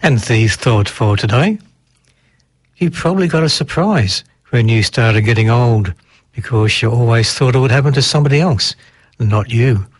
And the thought for today, you probably got a surprise when you started getting old because you always thought it would happen to somebody else, not you.